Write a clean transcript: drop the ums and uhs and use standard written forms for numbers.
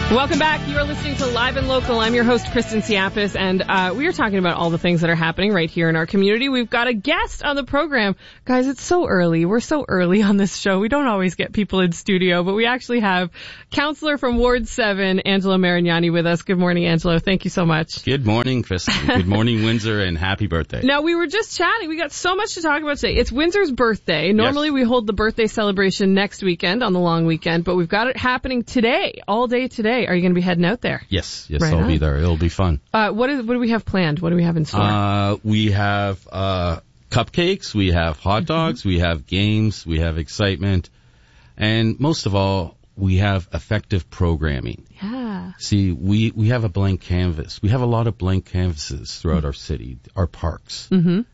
Welcome back. You are listening to Live and Local. I'm your host, Kristen Siapis, and we are talking about all the things that are happening right here in our community. We've got a guest on the program. Guys, it's so early. We're so early on this show. We don't always get people in studio, but we actually have Councillor from Ward 7, Angelo Marignani, with us. Good morning, Angelo. Thank you so much. Good morning, Kristen. Good morning, Windsor, and happy birthday. Now, we were just chatting. We got so much to talk about today. It's Windsor's birthday. Normally, we hold the birthday celebration next weekend on the long weekend, but we've got it happening today, all day today. Are you going to be heading out there? Yes, right I'll be there. It'll be fun. What do we have planned? What do we have in store? We have cupcakes, we have hot dogs, we have games, we have excitement, and most of all, we have effective programming. Yeah. See, we have a blank canvas. We have a lot of blank canvases throughout our city, our parks. Mm-hmm.